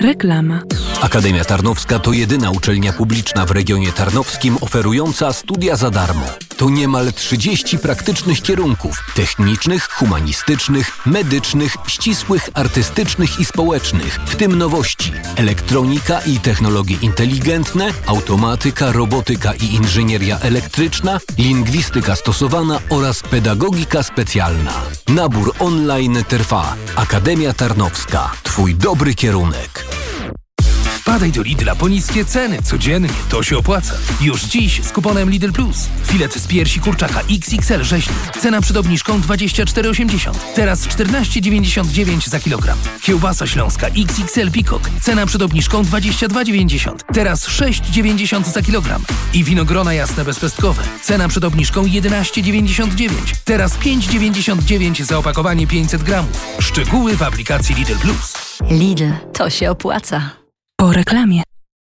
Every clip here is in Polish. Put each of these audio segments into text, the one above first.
Reklama. Akademia Tarnowska to jedyna uczelnia publiczna w regionie tarnowskim oferująca studia za darmo. To niemal 30 praktycznych kierunków technicznych, humanistycznych, medycznych, ścisłych, artystycznych i społecznych, w tym nowości: elektronika i technologie inteligentne, automatyka, robotyka i inżynieria elektryczna, lingwistyka stosowana oraz pedagogika specjalna. Nabór online trwa. Akademia Tarnowska. Twój dobry kierunek. Wpadaj do Lidla po niskie ceny. Codziennie to się opłaca. Już dziś z kuponem Lidl Plus. Filet z piersi kurczaka XXL rzeźnik. Cena przed obniżką 24,80. Teraz 14,99 za kilogram. Kiełbasa śląska XXL Peacock. Cena przed obniżką 22,90. Teraz 6,90 za kilogram. I winogrona jasne bezpestkowe. Cena przed obniżką 11,99. Teraz 5,99 za opakowanie 500 gramów. Szczegóły w aplikacji Lidl Plus. Lidl, to się opłaca. Po reklamie.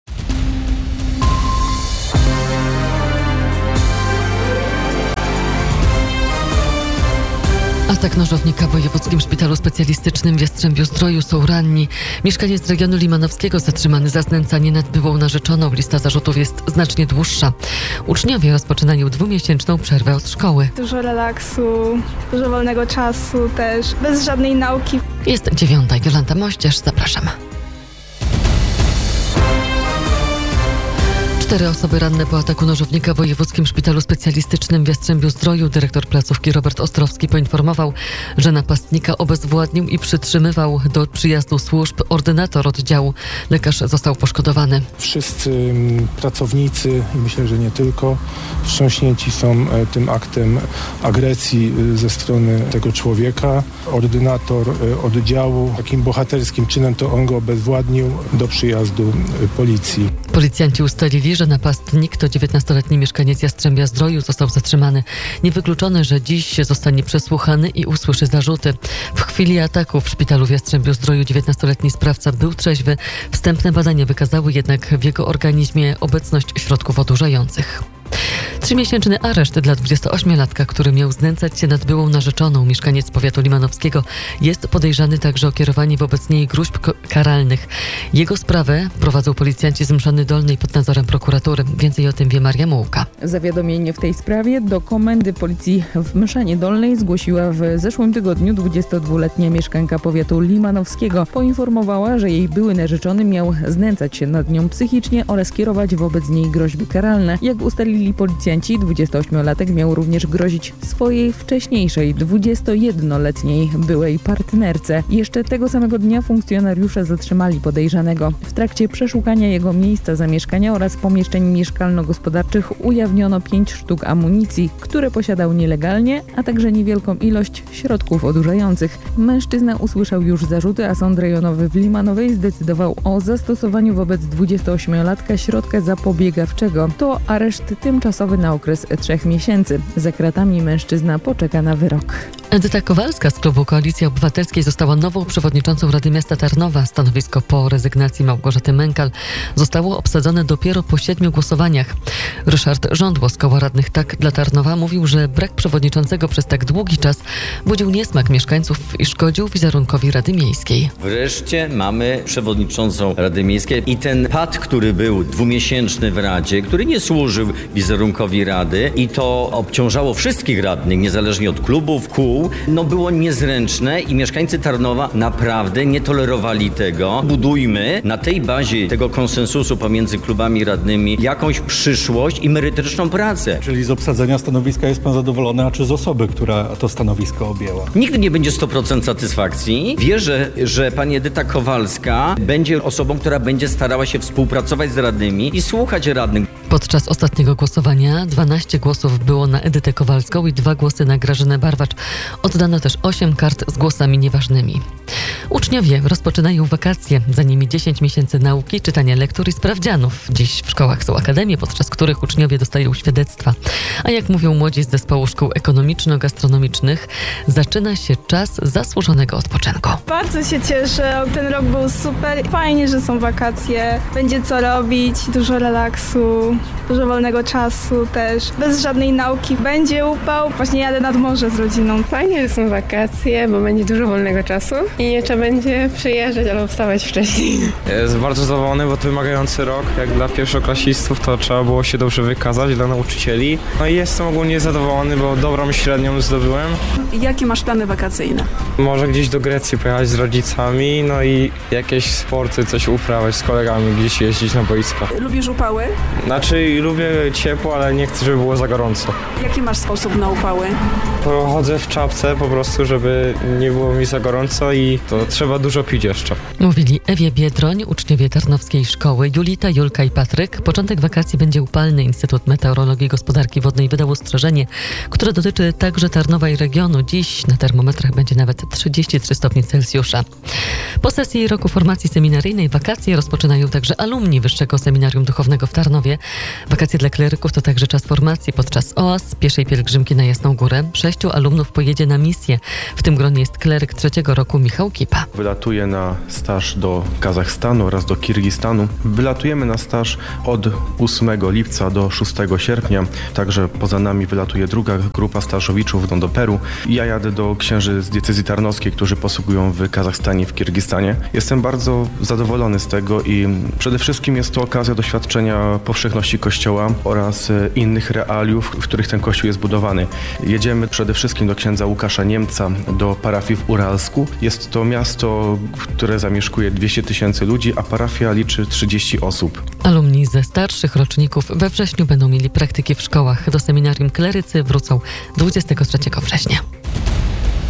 Atak nożownika w Wojewódzkim Szpitalu Specjalistycznym w Jastrzębiu-Zdroju. Są ranni. Mieszkaniec regionu limanowskiego zatrzymany za znęcanie nad byłą narzeczoną. Lista zarzutów jest znacznie dłuższa. Uczniowie rozpoczynają 2-miesięczną przerwę od szkoły. Dużo relaksu, dużo wolnego czasu też, bez żadnej nauki. Jest 9:00. Jolanta Mościerz, zapraszam. 4 osoby ranne po ataku nożownika w Wojewódzkim Szpitalu Specjalistycznym w Jastrzębiu-Zdroju. Dyrektor placówki Robert Ostrowski poinformował, że napastnika obezwładnił i przytrzymywał do przyjazdu służb. Ordynator oddziału, lekarz, został poszkodowany. Wszyscy pracownicy, i myślę, że nie tylko, wstrząśnięci są tym aktem agresji ze strony tego człowieka. Ordynator oddziału, takim bohaterskim czynem to on go obezwładnił do przyjazdu policji. Policjanci ustalili, że napastnik to 19-letni mieszkaniec Jastrzębia-Zdroju, został zatrzymany. Niewykluczone, że dziś zostanie przesłuchany i usłyszy zarzuty. W chwili ataku w szpitalu w Jastrzębiu-Zdroju 19-letni sprawca był trzeźwy. Wstępne badania wykazały jednak w jego organizmie obecność środków odurzających. 3-miesięczny areszt dla 28-latka, który miał znęcać się nad byłą narzeczoną. Mieszkaniec powiatu limanowskiego jest podejrzany także o kierowanie wobec niej gróźb karalnych. Jego sprawę prowadzą policjanci z Mszany Dolnej pod nadzorem prokuratury. Więcej o tym wie Maria Mułka. Zawiadomienie w tej sprawie do Komendy Policji w Mszanie Dolnej zgłosiła w zeszłym tygodniu 22-letnia mieszkanka powiatu limanowskiego. Poinformowała, że jej były narzeczony miał znęcać się nad nią psychicznie oraz kierować wobec niej groźby karalne. Jak ustalili policjanci, 28-latek miał również grozić swojej wcześniejszej, 21-letniej byłej partnerce. Jeszcze tego samego dnia funkcjonariusze zatrzymali podejrzanego. W trakcie przeszukania jego miejsca zamieszkania oraz pomieszczeń mieszkalno-gospodarczych ujawniono 5 sztuk amunicji, które posiadał nielegalnie, a także niewielką ilość środków odurzających. Mężczyzna usłyszał już zarzuty, a Sąd Rejonowy w Limanowej zdecydował o zastosowaniu wobec 28-latka środka zapobiegawczego. To areszt tymczasowy na okres 3 miesięcy. Za kratami mężczyzna poczeka na wyrok. Edyta Kowalska z klubu Koalicji Obywatelskiej została nową przewodniczącą Rady Miasta Tarnowa. Stanowisko po rezygnacji Małgorzaty Mękal zostało obsadzone dopiero po 7 głosowaniach. Ryszard Żądło z Koła Radnych Tak dla Tarnowa mówił, że brak przewodniczącego przez tak długi czas budził niesmak mieszkańców i szkodził wizerunkowi Rady Miejskiej. Wreszcie mamy przewodniczącą Rady Miejskiej i ten pad, który był 2-miesięczny w Radzie, który nie służył wizerunkowi Rady i to obciążało wszystkich radnych, niezależnie od klubów, kół, było niezręczne i mieszkańcy Tarnowa naprawdę nie tolerowali tego. Budujmy na tej bazie tego konsensusu pomiędzy klubami radnymi jakąś przyszłość i merytoryczną pracę. Czyli z obsadzenia stanowiska jest pan zadowolony, a czy z osoby, która to stanowisko objęła? Nigdy nie będzie 100% satysfakcji. Wierzę, że pani Edyta Kowalska będzie osobą, która będzie starała się współpracować z radnymi i słuchać radnych. Podczas ostatniego głosowania 12 głosów było na Edytę Kowalską i 2 głosy na Grażynę Barwacz. Oddano też 8 kart z głosami nieważnymi. Uczniowie rozpoczynają wakacje. Za nimi 10 miesięcy nauki, czytania lektur i sprawdzianów. Dziś w szkołach są akademie, podczas których uczniowie dostają świadectwa. A jak mówią młodzi z zespołu szkół ekonomiczno-gastronomicznych, zaczyna się czas zasłużonego odpoczynku. Bardzo się cieszę, ten rok był super. Fajnie, że są wakacje, będzie co robić, dużo relaksu. dużo wolnego czasu też, bez żadnej nauki. Będzie upał, właśnie jadę nad morze z rodziną. Fajnie, że są wakacje, bo będzie dużo wolnego czasu i nie trzeba będzie przyjeżdżać albo wstawać wcześniej. Jest bardzo zadowolony, bo to wymagający rok. Jak dla pierwszoklasistów to trzeba było się dobrze wykazać dla nauczycieli. No i jestem ogólnie zadowolony, bo dobrą średnią zdobyłem. Jakie masz plany wakacyjne? Może gdzieś do Grecji pojechać z rodzicami, no i jakieś sporty, coś uprawiać z kolegami, gdzieś jeździć na boiska. Lubisz upały? Znaczy lubię ciepło, ale nie chcę, żeby było za gorąco. Jaki masz sposób na upały? Chodzę w czapce po prostu, żeby nie było mi za gorąco i to trzeba dużo pić jeszcze. Mówili Ewie Biedroń, uczniowie Tarnowskiej Szkoły, Julita, Julka i Patryk. Początek wakacji będzie upalny. Instytut Meteorologii i Gospodarki Wodnej wydał ostrzeżenie, które dotyczy także Tarnowa i regionu. Dziś na termometrach będzie nawet 33 stopnie Celsjusza. Po sesji roku formacji seminaryjnej wakacje rozpoczynają także alumni Wyższego Seminarium Duchownego w Tarnowie. Wakacje dla kleryków to także czas formacji podczas OAS, pieszej pielgrzymki na Jasną Górę. 6 alumnów pojedzie na misję. W tym gronie jest kleryk 3. roku Michał Kipa. Wylatuje na staż do Kazachstanu oraz do Kirgistanu. Wylatujemy na staż od 8 lipca do 6 sierpnia. Także poza nami wylatuje druga grupa stażowiczów do Peru. Ja jadę do księży z diecezji tarnowskiej, którzy posługują w Kazachstanie, w Kirgistanie. Jestem bardzo zadowolony z tego i przede wszystkim jest to okazja doświadczenia powszechności Kościoła oraz innych realiów, w których ten Kościół jest budowany. Jedziemy przede wszystkim do księdza Łukasza Niemca, do parafii w Uralsku. Jest to miasto, które zamieszkuje 200 000 ludzi, a parafia liczy 30 osób. Alumni ze starszych roczników we wrześniu będą mieli praktyki w szkołach. Do seminarium klerycy wrócą 23 września.